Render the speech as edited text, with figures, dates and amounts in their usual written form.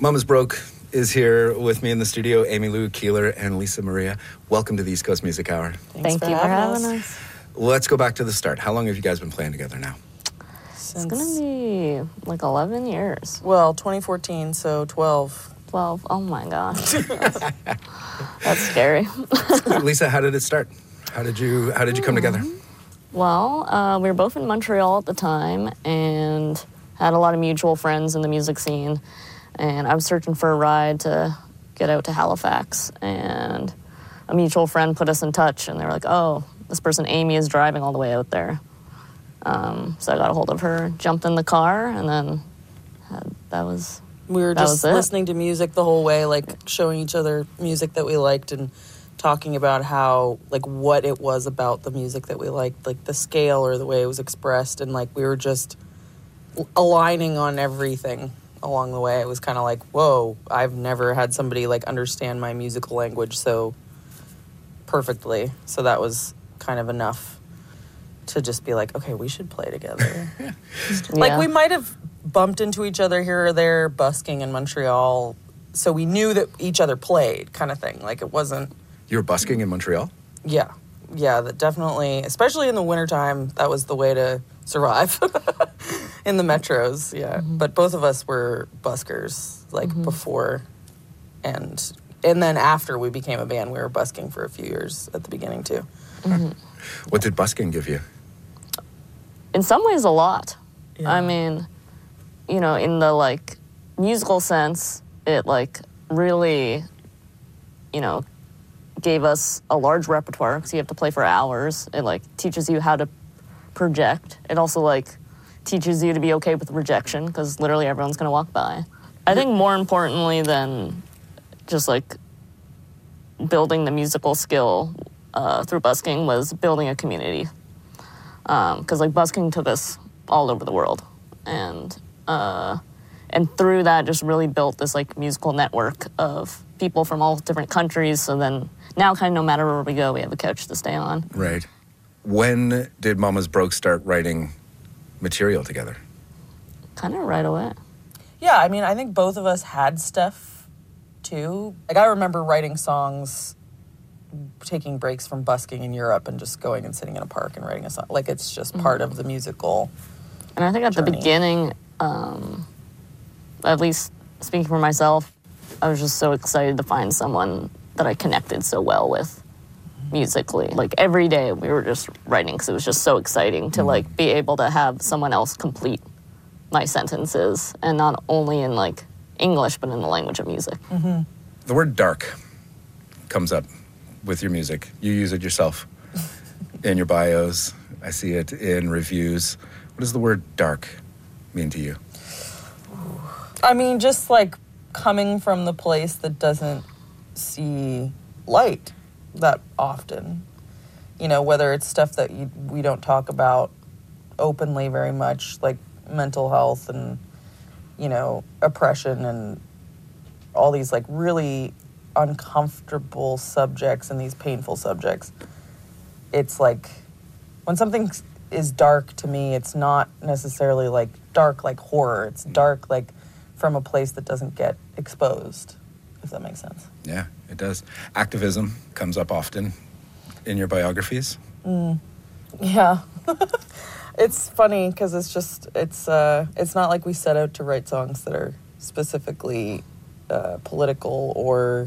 Mama's Broke is here with me in the studio, Amy Lou Keeler and Lisa Maria. Welcome to the East Coast Music Hour. Thank you for having us. Let's go back to the start. How long have you guys been playing together now? It's going to be like 11 years. Well, 2014, so 12. 12. Oh my gosh. That's scary. Lisa, how did it start? How did you come together? Well, we were both in Montreal at the time and had a lot of mutual friends in the music scene. And I was searching for a ride to get out to Halifax. And a mutual friend put us in touch. And they were like, oh, this person, Amy, is driving all the way out there. So I got a hold of her, jumped in the car, and then we were just listening to music the whole way, like showing each other music that we liked and talking about how, like, what it was about the music that we liked, like the scale or the way it was expressed. And like we were just aligning on everything along the way. It was kind of like, whoa, I've never had somebody like understand my musical language so perfectly. So that was kind of enough to just be like, okay, we should play together. Like we might have bumped into each other here or there busking in Montreal, so we knew that each other played, kind of thing. Like it wasn't... You were busking in Montreal? Yeah, that definitely, especially in the wintertime, that was the way to survive in the metros, yeah. Mm-hmm. But both of us were buskers, like before, and then after we became a band, we were busking for a few years at the beginning too. Mm-hmm. What did busking give you? In some ways, a lot. Yeah. I mean, you know, in the, like, musical sense, it, like, really, you know, gave us a large repertoire because you have to play for hours. It, like, teaches you how to project. It also, like, teaches you to be okay with rejection because literally everyone's going to walk by. I think more importantly than just, like, building the musical skill through busking was building a community. Because, like, busking took us all over the world. And through that just really built this, like, musical network of people from all different countries. So then now kind of no matter where we go, we have a couch to stay on. Right. When did Mama's Broke start writing material together? Kind of right away. Yeah, I mean, I think both of us had stuff, too. Like, I remember writing songs, taking breaks from busking in Europe and just going and sitting in a park and writing a song. Like, it's just part of the musical And I think at journey. the beginning, at least speaking for myself, I was just so excited to find someone that I connected so well with musically. Like, every day we were just writing because it was just so exciting to, like, be able to have someone else complete my sentences, and not only in, like, English, but in the language of music. Mm-hmm. The word dark comes up with your music. You use it yourself in your bios. I see it in reviews. What does the word dark mean to you? I mean, just, like, coming from the place that doesn't see light that often. You know, whether it's stuff that we don't talk about openly very much, like mental health and, you know, oppression and all these, like, really uncomfortable subjects and these painful subjects. It's like, when something is dark to me, it's not necessarily, like, dark like horror. It's dark, like, from a place that doesn't get exposed, if that makes sense. Yeah, it does. Activism comes up often in your biographies. Yeah. It's funny because it's not like we set out to write songs that are specifically political or